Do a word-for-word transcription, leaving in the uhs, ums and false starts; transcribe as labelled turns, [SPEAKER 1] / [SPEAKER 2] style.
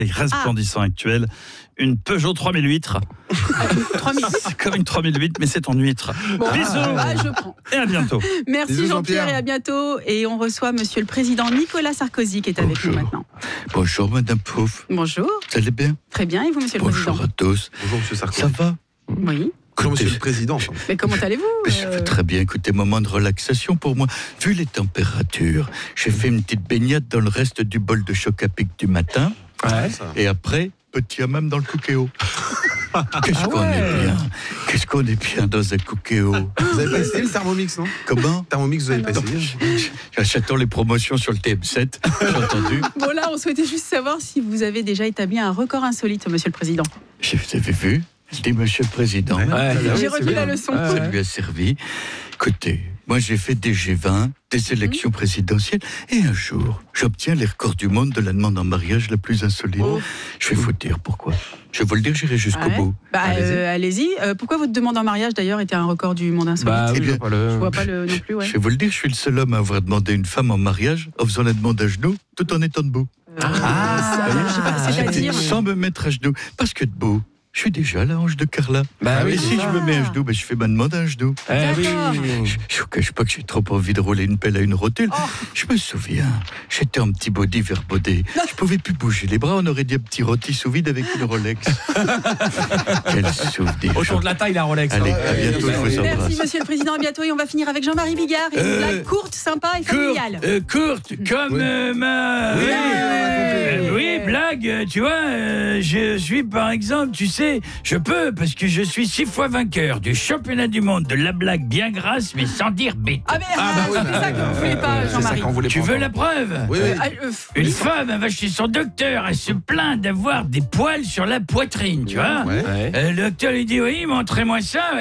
[SPEAKER 1] et resplendissant actuel, une Peugeot trois mille huit.
[SPEAKER 2] trois mille huit
[SPEAKER 1] C'est comme une trois mille huit, mais c'est en huître.
[SPEAKER 2] Bon,
[SPEAKER 1] Bisous
[SPEAKER 2] bah, je prends.
[SPEAKER 1] et à bientôt.
[SPEAKER 2] Merci
[SPEAKER 3] Bisous,
[SPEAKER 2] Jean-Pierre,
[SPEAKER 3] Jean-Pierre.
[SPEAKER 2] et à bientôt. Et on reçoit Monsieur le Président Nicolas Sarkozy qui est avec
[SPEAKER 4] Bonjour.
[SPEAKER 2] nous maintenant.
[SPEAKER 4] Bonjour Madame Pouf,
[SPEAKER 2] Bonjour.
[SPEAKER 4] vous allez bien?
[SPEAKER 2] Très bien, et vous, Monsieur le
[SPEAKER 4] Bonjour
[SPEAKER 2] Président?
[SPEAKER 4] à tous.
[SPEAKER 3] Bonjour Monsieur Sarkozy.
[SPEAKER 4] Ça va?
[SPEAKER 2] Oui.
[SPEAKER 3] Bonjour Monsieur
[SPEAKER 4] Écoutez,
[SPEAKER 3] le Président.
[SPEAKER 2] Mais comment allez-vous
[SPEAKER 4] je
[SPEAKER 2] euh,
[SPEAKER 4] vais très bien. Écoutez, moment de relaxation pour moi. Vu les températures, j'ai fait une petite baignade dans le reste du bol de choc à pic du matin.
[SPEAKER 3] Ouais. Ça.
[SPEAKER 4] Et après, petit hammam dans le cookéo. Qu'est-ce qu'on est bien. Qu'est-ce qu'on est bien dans un cookéo.
[SPEAKER 3] Vous avez pas essayé le Thermomix, non?
[SPEAKER 4] Comment?
[SPEAKER 3] Thermomix, vous avez
[SPEAKER 2] Ah
[SPEAKER 3] pas
[SPEAKER 2] non.
[SPEAKER 3] essayé?
[SPEAKER 4] J'attends les promotions sur le T M sept, j'ai entendu.
[SPEAKER 2] Bon là, on souhaitait juste savoir si vous avez déjà établi un record insolite, Monsieur le Président.
[SPEAKER 4] J'ai- Vous avez vu? Je dis Monsieur le Président.
[SPEAKER 3] Ouais.
[SPEAKER 4] Ah oui,
[SPEAKER 2] J'ai
[SPEAKER 4] c'est
[SPEAKER 2] retenu
[SPEAKER 4] bien.
[SPEAKER 2] la leçon.
[SPEAKER 4] Ça lui a servi. Écoutez, moi j'ai fait des G vingt, des élections
[SPEAKER 2] Mhm.
[SPEAKER 4] présidentielles, et un jour, j'obtiens les records du monde de la demande en mariage la plus insolite.
[SPEAKER 2] Oh.
[SPEAKER 4] Je vais vous dire pourquoi. Je vais vous le dire, j'irai jusqu'au
[SPEAKER 2] Ouais.
[SPEAKER 4] bout.
[SPEAKER 2] Bah,
[SPEAKER 3] Allez-y.
[SPEAKER 2] euh, allez-y. Euh, pourquoi votre demande en mariage d'ailleurs était un record du monde insolite?
[SPEAKER 5] Bah
[SPEAKER 4] Eh
[SPEAKER 5] oui,
[SPEAKER 4] bien,
[SPEAKER 5] je vois pas le...
[SPEAKER 2] Je vois pas le non plus, ouais.
[SPEAKER 4] Je vais vous le dire, je suis le seul homme à avoir demandé une femme en mariage en faisant la demande à genoux, tout en étant debout.
[SPEAKER 2] Ah, je sais pas, c'est-à-dire.
[SPEAKER 4] Sans me mettre à genoux. Parce que debout, je suis déjà la hanche de Carla.
[SPEAKER 5] Bah oui,
[SPEAKER 4] et si
[SPEAKER 5] c'est
[SPEAKER 4] je me mets à genoux, ben, je fais ma demande à genoux.
[SPEAKER 5] Eh oui.
[SPEAKER 4] Je je vous cache pas que j'ai trop envie de rouler une pelle à une rotule.
[SPEAKER 2] Oh.
[SPEAKER 4] Je me souviens, j'étais en petit body verbodé. Je pouvais plus bouger les bras, on aurait dit un petit rôti sous vide avec une Rolex. Quel souvenir.
[SPEAKER 5] Autour de la taille, la Rolex.
[SPEAKER 4] Allez,
[SPEAKER 5] hein.
[SPEAKER 4] à bientôt, je vous embrasse.
[SPEAKER 2] Merci Monsieur le Président, à bientôt. Et on va finir avec Jean-Marie Bigard et une
[SPEAKER 1] Euh,
[SPEAKER 2] blague courte, sympa et familiale.
[SPEAKER 1] Courte, euh, courte, comme
[SPEAKER 3] Oui.
[SPEAKER 1] euh, ma...
[SPEAKER 3] Oui,
[SPEAKER 1] oui,
[SPEAKER 3] on a compris.
[SPEAKER 1] Euh, oui, blague, euh, tu vois, euh, je suis par exemple, tu sais, je peux, parce que je suis six fois vainqueur du championnat du monde de la blague bien grasse, mais sans dire bête.
[SPEAKER 2] Ah mais
[SPEAKER 3] Ah, bah oui,
[SPEAKER 2] c'est
[SPEAKER 3] bah,
[SPEAKER 2] ça que vous voulez pas,
[SPEAKER 3] C'est ça
[SPEAKER 2] Jean-Marie.
[SPEAKER 3] qu'on voulait
[SPEAKER 1] Tu
[SPEAKER 3] pas
[SPEAKER 1] veux
[SPEAKER 3] entendre.
[SPEAKER 1] la preuve?
[SPEAKER 3] Oui, oui.
[SPEAKER 2] Ah, euh,
[SPEAKER 1] Une
[SPEAKER 2] oui.
[SPEAKER 1] femme, elle va chez son docteur, elle se plaint d'avoir des poils sur la poitrine, tu vois.
[SPEAKER 3] Ouais.
[SPEAKER 5] Ouais.
[SPEAKER 1] Euh, le docteur lui dit, oui, montrez-moi ça.